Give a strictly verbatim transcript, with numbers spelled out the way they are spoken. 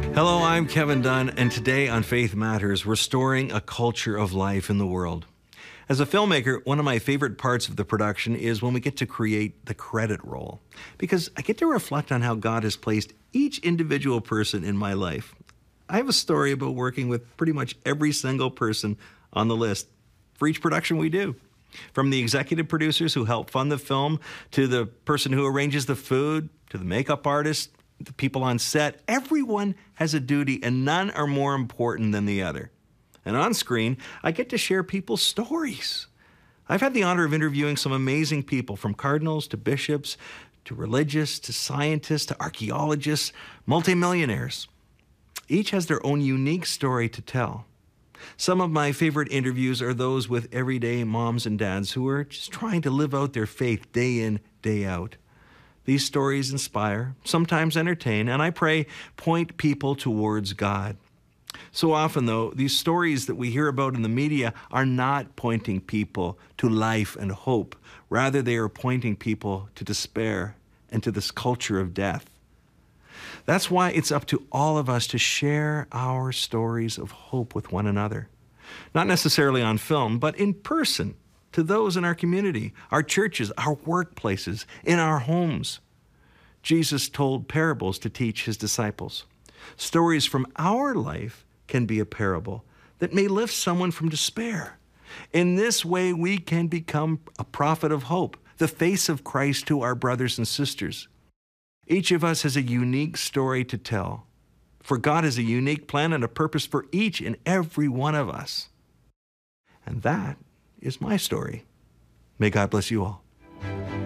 Hello, I'm Kevin Dunn, and today on Faith Matters, restoring a culture of life in the world. As a filmmaker, one of my favorite parts of the production is when we get to create the credit roll, because I get to reflect on how God has placed each individual person in my life. I have a story about working with pretty much every single person on the list for each production we do. From the executive producers who help fund the film, to the person who arranges the food, to the makeup artist, the people on set, everyone has a duty and none are more important than the other. And on screen, I get to share people's stories. I've had the honor of interviewing some amazing people, from cardinals to bishops, to religious, to scientists, to archaeologists, multimillionaires. Each has their own unique story to tell. Some of my favorite interviews are those with everyday moms and dads who are just trying to live out their faith day in, day out. These stories inspire, sometimes entertain, and I pray point people towards God. So often, though, these stories that we hear about in the media are not pointing people to life and hope. Rather, they are pointing people to despair and to this culture of death. That's why it's up to all of us to share our stories of hope with one another. Not necessarily on film, but in person, to those in our community, our churches, our workplaces, in our homes. Jesus told parables to teach his disciples. Stories from our life can be a parable that may lift someone from despair. In this way, we can become a prophet of hope, the face of Christ to our brothers and sisters. Each of us has a unique story to tell, for God has a unique plan and a purpose for each and every one of us. And that is my story. May God bless you all.